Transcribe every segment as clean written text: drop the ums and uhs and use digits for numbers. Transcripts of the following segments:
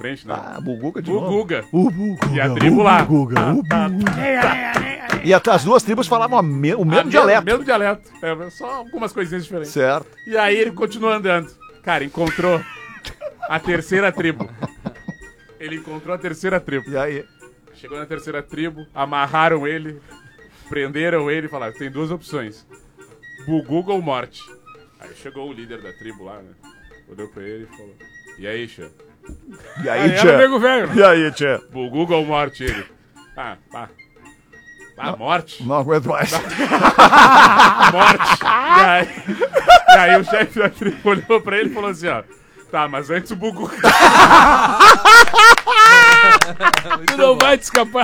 frente, né? Ah, Buguga de Buguga. novo. Buguga. E a tribo lá. E as duas tribos falavam o mesmo dialeto. Mesmo dialeto. É, só algumas coisinhas diferentes. Certo. E aí ele continuou andando. Cara, encontrou a terceira tribo. Ele encontrou a terceira tribo. E aí? Chegou na terceira tribo, amarraram ele, prenderam ele e falaram, tem duas opções. Buguga ou morte. Aí chegou o líder da tribo lá, né? Olhou pra ele e falou, e aí, Xê? E aí, era o nego velho. E aí, tchê? Buguga ou morte, ele? Morte? Não aguento mais. Morte. E aí o chefe da tribo olhou pra ele e falou assim, ó, tá, mas antes o Buguga. Tu não vai te escapar.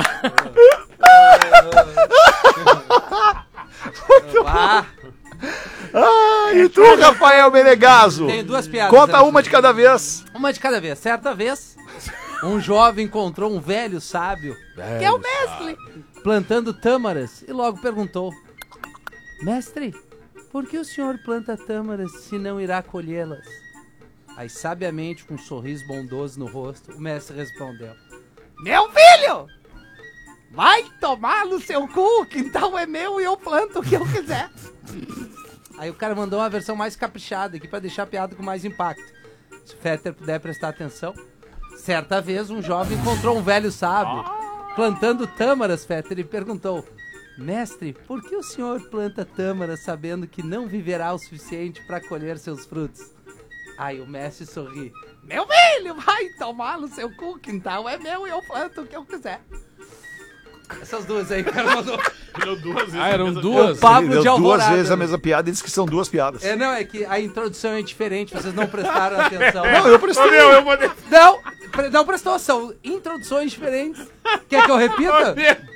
E tu, Rafael Menegaso? Tenho duas piadas. Conta uma de cada vez. Uma de cada vez. Certa vez, um jovem encontrou um velho sábio, que é o mestre, plantando tâmaras, e logo perguntou: Mestre, por que o senhor planta tâmaras se não irá colhê-las? Aí, sabiamente, com um sorriso bondoso no rosto, o mestre respondeu: Meu filho! Vai tomar no seu cu, o quintal é meu e eu planto o que eu quiser. Aí o cara mandou uma versão mais caprichada aqui pra deixar a piada com mais impacto. Se o Fetter puder prestar atenção. Certa vez um jovem encontrou um velho sábio plantando tâmaras, Fetter, e perguntou: Mestre, por que o senhor planta tâmaras sabendo que não viverá o suficiente pra colher seus frutos? Aí o mestre sorri: Meu filho, vai tomar no seu cu, o quintal é meu e eu planto o que eu quiser. Essas duas aí, o cara mandou. Deu duas vezes. Eram duas? O Pablo Deu de Alvorada. duas vezes a mesma piada e disse que são duas piadas. Não, é que a introdução é diferente, vocês não prestaram atenção. Não, eu prestei. Não prestou, são introduções diferentes. Quer que eu repita?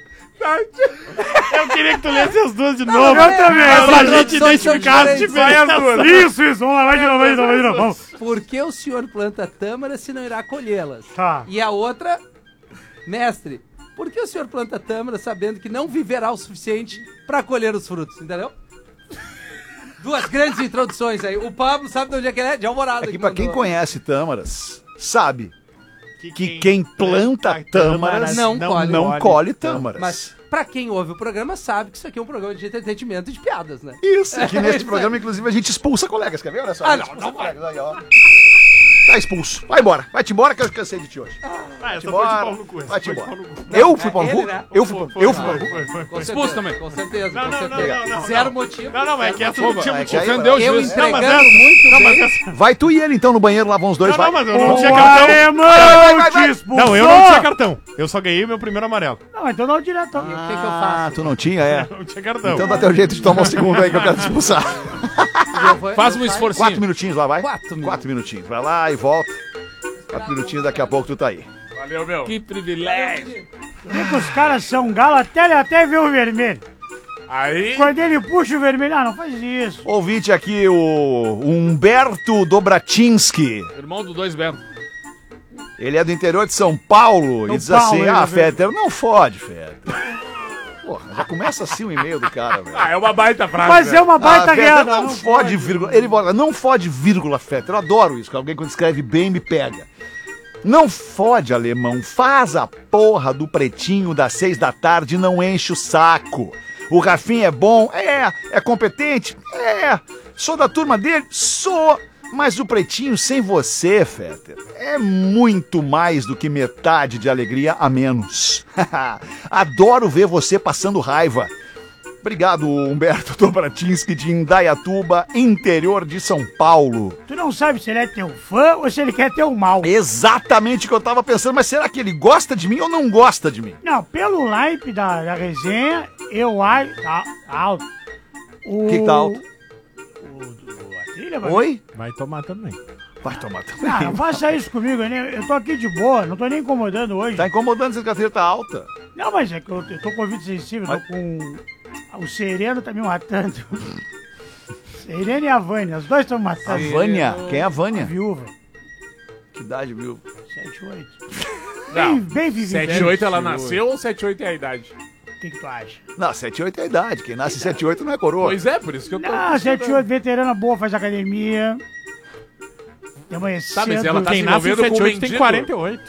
Eu queria que tu lesse as duas de Não, novo. eu também. Pra As gente introduções são identificar as diferentes. diferenças. Isso, vamos lá, vai de novo, Vamos. Por que o senhor planta tâmaras se não irá colhê-las? Tá. E a outra, mestre, por que o senhor planta tâmaras sabendo que não viverá o suficiente pra colher os frutos? Entendeu? Duas grandes introduções aí. O Pablo sabe de onde é que ele é? De Alvorada. É que pra quem conhece tâmaras, sabe que quem planta tâmaras não colhe tâmaras. Mas pra quem ouve o programa sabe que isso aqui é um programa de entretenimento e de piadas, né? Isso, aqui neste programa, inclusive, a gente expulsa colegas, quer ver? Olha só. Ah, a gente não, expulsa não colegas, aí, ó. Tá expulso. Vai embora. Vai-te embora que eu cansei de ti hoje. Vai-te embora. Vai-te embora. Eu fui pau no cu? né? Eu fui pau no cu? Com Expulso certeza, também. Com certeza, Não, com não, certeza. não, Zero motivo. Não, mas é que essa não tinha É que motivo. aí- Ofendeu o Eu juiz. entregando muito bem. Vai tu e ele então no banheiro, lá vão os dois, vai. Não, mas eu não O tinha cartão. alemão te expulsou! Não, eu não tinha cartão. Eu só ganhei meu primeiro amarelo. Não, então não diretão. O que que eu faço? Tu não tinha, é. Não tinha cartão. Então dá teu jeito de tomar um segundo aí que eu quero te expulsar. Faz um Eu saio- esforcinho. 4 minutinhos lá, vai? 4 minutos. 4 minutinhos. Vai lá e volta. 4 minutinhos, daqui a pouco tu tá aí. Valeu, meu. Que privilégio. Vê que os caras são galo até ele até ver o vermelho. Aí, Quando ele puxa o vermelho, não faz isso. Ouvinte aqui, o Humberto Dobratinski. irmão do Dois Bento. Ele é do interior de São Paulo. E diz Paulo, assim, ele ah, é Fetter, não fode, Fetter. Porra, já começa assim o e-mail do cara, velho. É uma baita frase. Mas velho. é uma baita Fetter, guerra. não fode vírgula. Ele bota, não fode vírgula, Fetter. Eu adoro isso, que alguém quando escreve bem me pega. Não fode, alemão. Faz a porra do pretinho das 6 da tarde e não enche o saco. O Rafinha é bom? É competente? Sou da turma dele? Sou. Mas o pretinho sem você, Fetter, é muito mais do que metade de alegria a menos. Adoro ver você passando raiva. Obrigado, Humberto Dobratinski, de Indaiatuba, interior de São Paulo. Tu não sabe se ele é teu fã ou se ele quer teu mal. Exatamente o que eu tava pensando, mas será que ele gosta de mim ou não gosta de mim? Não, pelo naipe da resenha, eu acho... Tá alto. O Que tá alto? A trilha, vai... Oi? Vai tomar também. Vai tomar também. Ah, não faça isso comigo, né? Eu tô aqui de boa, não tô nem incomodando hoje. Tá incomodando se a trilha tá alta. Não, mas é que eu tô com ouvido sensível, tô com... O Sereno tá me matando. Sereno e a Vânia, os dois estão me A matando. Vânia? Quem é a Vânia? Viúva, Que idade, viu? 7, 8. Não, Bem vivido. 7 e 8 ela nasceu ou 7 e 8 é a idade? O que tu acha? Não, 7 e 8 é a idade. Quem nasce 7 e 8 não é coroa. Pois é, por isso que eu tô... Não, 7, 8, veterana boa, faz academia. De manhã Tá, mas cedo. ela tá Quem se nasce em envolvendo com 78 tem mendigo. 48.